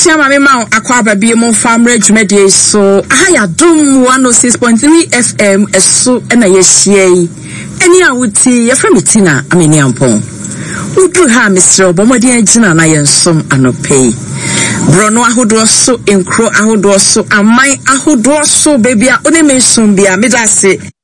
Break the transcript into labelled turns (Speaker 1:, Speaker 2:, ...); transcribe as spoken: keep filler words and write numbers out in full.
Speaker 1: Abusia mame ma akwa babie mo family dwumade so aha ya dum one oh six point three F M eso na ye hie eni awuti ye from Tina ameni ampon udu ha Mister Obomodi agina na ye nsom anopei brono ahodo so enkro ahodo so amai ahodo so bebia one mensom bia medase